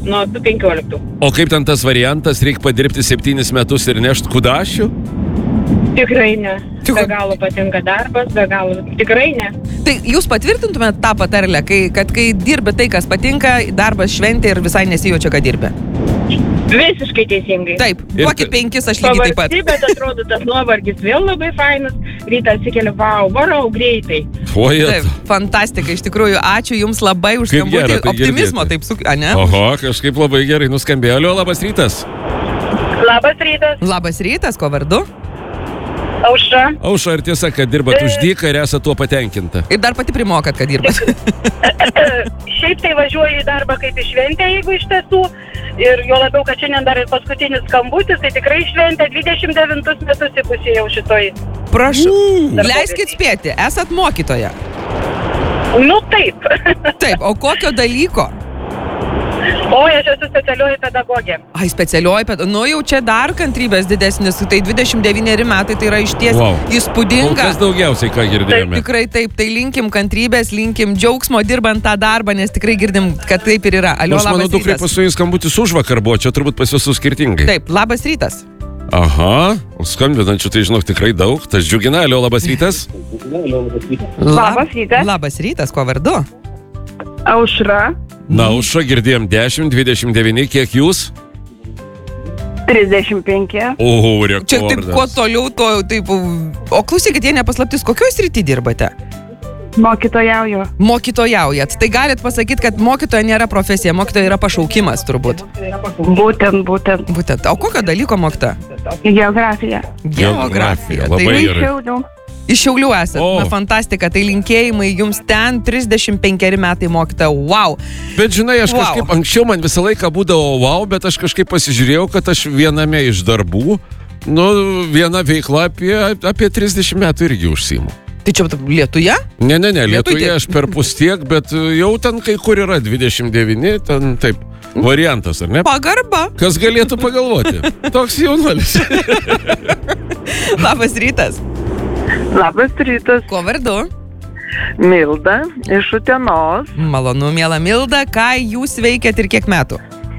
nuo 2015. O kaip ten tas variantas, reikia padirbti 7 metus ir nešti kudašių? Tikrai ne. Be galo patinka darbas, be galo tikrai ne. Tai jūs patvirtintumėte tą patarlę, kad kai dirbi tai, kas patinka, darbas šventė ir visai nesijaučia, kad dirbi? Visiškai teisingai. Taip, duokit 5, aš lygiai taip pat. Pavargsti, bet atrodo, tas nuovargis vėl labai fainas. Rytą atsikeli, varau greitai. Taip, fantastika, iš tikrųjų, ačiū Jums labai už skambutį, optimizmo, taip, ne? Oho, kažkaip labai gerai nuskambėjo. Alio, labas rytas. Labas rytas. Labas rytas, ko vardu? Aušra. Aušra, ar tiesa, kad dirbat už dyką ir esate tuo patenkinta? Ir dar pati primokat, kad dirbat. Šiaip tai važiuoju į darbą kaip į šventę, jeigu iš tiesų. Ir jo labiau, kad šiandien dar ir paskutinis skambutis, tai tikrai šventė 29 metus įpusėjau šitoj. Prašau, leiskit spėti, esat mokytoja. Nu taip. Taip, o kokio dalyko? O, aš esu specialioji pedagogė. Ai, specialioji pedagogė. Nu, jau čia dar kantrybės didesnis. Tai 29 metai, tai yra išties įspūdinga. Kas daugiausiai, ką girdėjome. Taip, tikrai taip. Tai linkim kantrybės, linkim džiaugsmo dirbant tą darbą, nes tikrai girdim, kad taip ir yra. Alio, labas rytas. Mano dukrai pas jums skambutis užvakar buvo, čia turbūt pas jūsų skirtingai. Taip, labas rytas. Aha, skambinančių tai žinok tikrai daug. Tas džiugina. Alio, labas rytas. Labas rytas. Labas rytas, ko vardu? Aušra. Na, Aušra, girdėjom 10, 29, kiek jūs? 35. Oho, rekordas. Čia taip, kuo toliau, to taip. O klausykit, jie nepaslaptis, kokioj srity dirbate? Mokytojauju. Mokytojaujat. Tai galit pasakyti, kad mokytoja nėra profesija, mokytoja yra pašaukimas, turbūt. Būtent. O kokio dalyko mokytoja? Geografija. Labai gerai. Iš Šiaulių esat. Na, fantastika. Tai linkėjimai jums ten 35 metai mokytoja. Wow. Bet žinai, aš kažkaip anksčiau man visą laiką būdavo wow, bet aš kažkaip pasižiūrėjau, kad aš viename iš darbų, viena veikla apie 30 metų irgi užsiimu. Tai čia Lietuje? Ne, Lietuje aš per pustiek, bet jau ten kai kur yra 29, ten taip. Variantas, ar ne? Pagarba. Kas galėtų pagalvoti? Toks jaunuolis. Labas rytas. Labas rytas. Ko vardu? Milda iš Utenos. Malonu, miela Milda. Ką jūs veikiat ir kiek metų?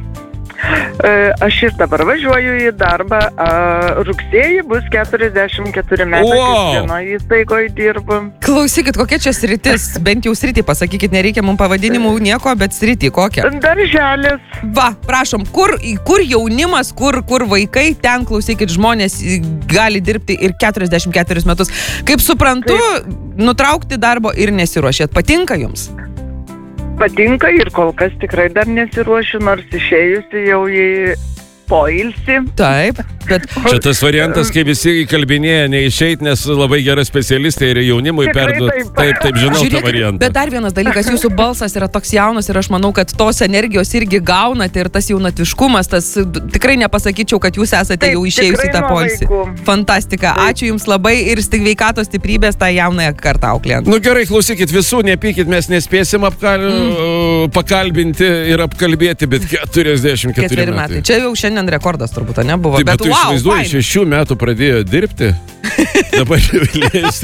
Aš ir dabar važiuoju į darbą. Rugsėjį bus 44 metai, vienoje įstaigoje dirbu. Klausykit, kokia čia sritis? Bent jau sritį pasakykit, nereikia mums pavadinimų nieko, bet sritį kokią? Darželis. Va, prašom, kur jaunimas, kur vaikai, ten klausykit, žmonės gali dirbti ir 44 metus. Kaip suprantu, nutraukti darbo ir nesiruošėt. Patinka jums? Patinka ir kol kas tikrai dar nesiruošiu, nors išėjusi jau į poilsį. Taip, bet... Čia tas variantas, kai visi įkalbinėja neišeit, nes labai gera specialistai ir jaunimui perduot. Taip, žinau tą variantą. Bet dar vienas dalykas, jūsų balsas yra toks jaunas ir aš manau, kad tos energijos irgi gaunate ir tas jaunatviškumas, tas tikrai nepasakyčiau, kad jūs esate jau išėjusi tą poilsį. Fantastika, ačiū jums labai ir sveikatos stiprybės tą jaunąją kartą auklėjant. Nu gerai, klausykit visų, nepykit, mes nespėsim pakalbinti ir apkalbėti, bet 44 metai. Čia jau šiandien rekordas turbūt, ne buvo. Taip, bet tu įsivaizduoji, 6 metų pradėjo dirbti, dabar jau